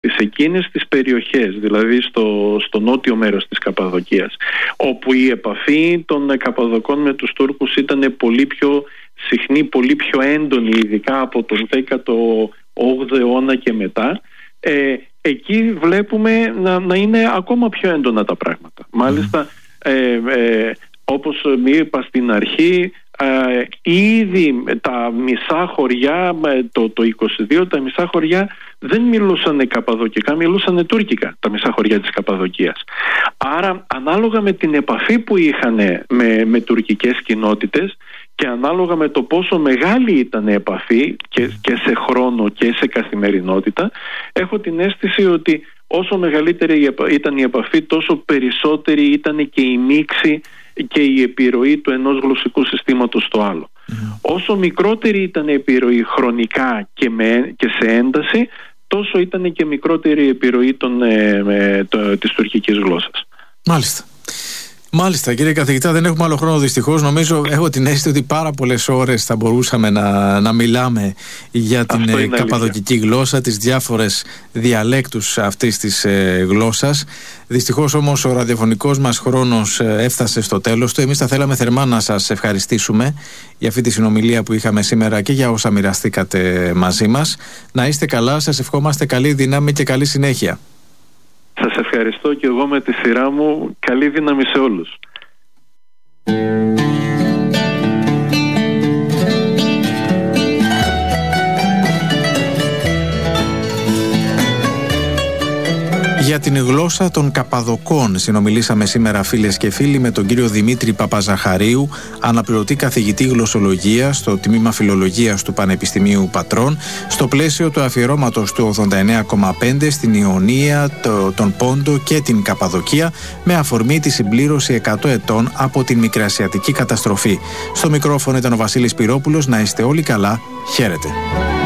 εκείνες τις περιοχές, δηλαδή στο νότιο μέρος της Καπαδοκίας, όπου η επαφή των Καπαδοκών με τους Τούρκους ήταν πολύ πιο συχνή, πολύ πιο έντονη, ειδικά από τον 18ο αιώνα και μετά, εκεί βλέπουμε να είναι ακόμα πιο έντονα τα πράγματα. Μάλιστα, όπως είπα στην αρχή, ήδη τα μισά χωριά, το 22, τα μισά χωριά δεν μιλούσαν καπαδοκικά, μιλούσαν τουρκικά, τα μισά χωριά της Καπαδοκίας. Άρα, ανάλογα με την επαφή που είχαν με τουρκικές κοινότητες και ανάλογα με το πόσο μεγάλη ήταν η επαφή και σε χρόνο και σε καθημερινότητα, έχω την αίσθηση ότι όσο μεγαλύτερη ήταν η επαφή, τόσο περισσότερη ήταν και η μίξη και η επιρροή του ενός γλωσσικού συστήματος στο άλλο. Όσο μικρότερη ήταν η επιρροή χρονικά και σε ένταση, τόσο ήταν και μικρότερη η επιρροή της τουρκικής γλώσσας. Μάλιστα, κύριε καθηγητά, δεν έχουμε άλλο χρόνο δυστυχώς. Νομίζω, έχω την αίσθηση ότι πάρα πολλές ώρες θα μπορούσαμε να μιλάμε για την καπαδοκική γλώσσα, τις διάφορες διαλέκτους αυτής της γλώσσας. Δυστυχώς όμως ο ραδιοφωνικός μας χρόνος έφτασε στο τέλος του. Εμείς θα θέλαμε θερμά να σας ευχαριστήσουμε για αυτή τη συνομιλία που είχαμε σήμερα και για όσα μοιραστήκατε μαζί μας. Να είστε καλά, σας ευχόμαστε καλή δύναμη και καλή συνέχεια. Σας ευχαριστώ και εγώ με τη σειρά μου. Καλή δύναμη σε όλους. Για την γλώσσα των Καπαδοκών συνομιλήσαμε σήμερα, φίλες και φίλοι, με τον κύριο Δημήτρη Παπαζαχαρίου, αναπληρωτή καθηγητή γλωσσολογίας στο τμήμα Φιλολογίας του Πανεπιστημίου Πατρών, στο πλαίσιο του αφιερώματος του 89,5 στην Ιωνία, τον Πόντο και την Καπαδοκία, με αφορμή τη συμπλήρωση 100 ετών από την Μικρασιατική καταστροφή. Στο μικρόφωνο ήταν ο Βασίλης Πυρόπουλος. Να είστε όλοι καλά. Χαίρετε.